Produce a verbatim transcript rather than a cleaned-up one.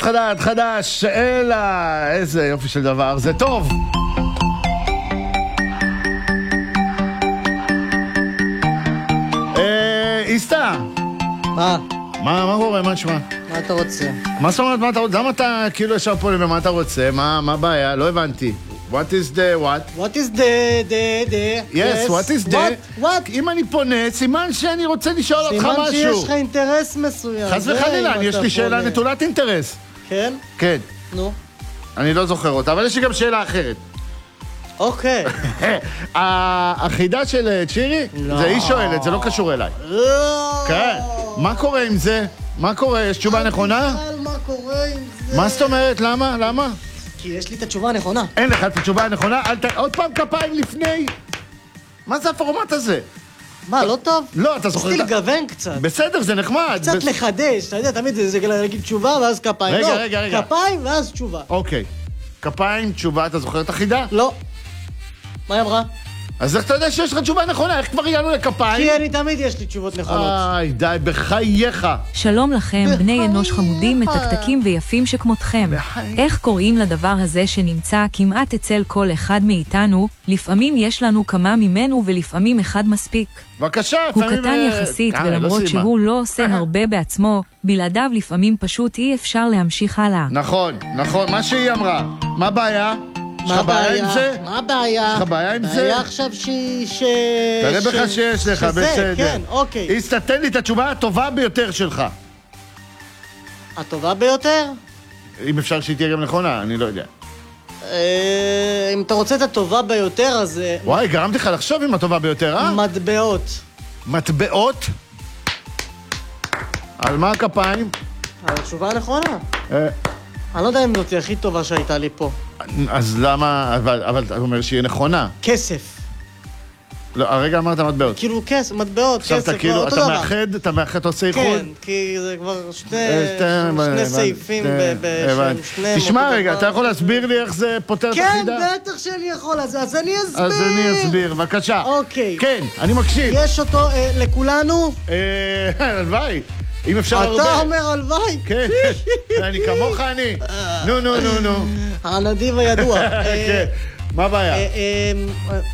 חדש, חדש, אלא, איזה יופי של דבר, זה טוב. אה, איסטה. מה? מה, מה קורה? מה נשמע? מה אתה רוצה? מה זאת אומרת, מה אתה רוצה? למה אתה כאילו ישר פה למה אתה רוצה? מה, מה הבעיה? לא הבנתי. What is the what? What is the, the, the... Yes, what is the... What? What? אם אני פונה, סימן שאני רוצה לשאול אותך סימן משהו. שיש לך אינטרס מסוים. חס וחלילה, יש לי שאלה נטולת אינטרס. כן? כן. נו. אני לא זוכר אותה, אבל יש לי גם שאלה אחרת. אוקיי. החידה של צ'ירי, זה היא שואלת, זה לא קשור אליי. לא. כן. מה קורה עם זה? מה קורה? יש תשובה נכונה? מה קורה עם זה? מה זאת אומרת? למה? למה? כי יש לי את התשובה הנכונה. אין לך את התשובה הנכונה? אל ת... עוד פעם כפיים לפני. מה זה הפורמט הזה? מה, לא טוב? לא, אתה זוכר... רציתי לגוון קצת. בסדר, זה נחמד. קצת לחדש, אתה יודע, תמיד זה להגיד תשובה ואז כפיים. רגע, לא, רגע, רגע. כפיים ואז תשובה. אוקיי. כפיים, תשובה, אתה זוכר את החידה? לא. מה היא אמרה? אז איך אתה יודע שיש לך תשובה נכונה? איך כבר הגענו לכפיים? כי אני תמיד יש לי תשובות נכונות. איי, די, בחייך. שלום לכם, בני אנוש חמודים, מתקתקים ויפים שכמותכם. איך קוראים לדבר הזה שנמצא כמעט אצל כל אחד מאיתנו? לפעמים יש לנו כמה ממנו ולפעמים אחד מספיק. בבקשה, הוא קטן יחסית, ולמרות שהוא לא עושה הרבה בעצמו, בלעדיו לפעמים פשוט אי אפשר להמשיך הלאה. נכון, נכון, מה שהיא אמרה. מה הבעיה? יש לך בעיה עם זה? מה הבעיה? יש לך בעיה עם זה? בעיה עכשיו ש... ש... תראה בך שיש לך, בסדר. כן, אוקיי. איסטה, תן לי את התשובה הטובה ביותר שלך. הטובה ביותר? אם אפשר שהיא תהיה גם נכונה, אני לא יודע. אם אתה רוצה את הטובה ביותר, אז... וואי, גרמתי לך לחשוב עם הטובה ביותר, אה? מטבעות. מטבעות? על מה הכפיים? על התשובה הנכונה. אה... אני לא יודע אם זאת הכי טובה שהייתה לי פה. אז למה... אבל, אבל אתה אומר שהיא נכונה. כסף. לא, הרגע אמרת מטבעות. כאילו כסף, מטבעות, כסף, עכשיו אתה כאילו, אתה מאחד, אתה מאחד עושה איחוד? כן, כי זה כבר שני, שני סעיפים בשם שניהם. תשמע רגע, אתה יכול להסביר לי איך זה פותר את החידה? כן, בטח שאני יכול, אז אני אסביר. אז אני אסביר, בבקשה. אוקיי. כן, אני מקשיב. יש אותו לכולנו? אה, הלוואי. אם אפשר הרבה. אתה אומר הלוואי? כן, אני כמוך אני. נו, נו, נו, נו. הנדיב הידוע. כן, מה הבעיה?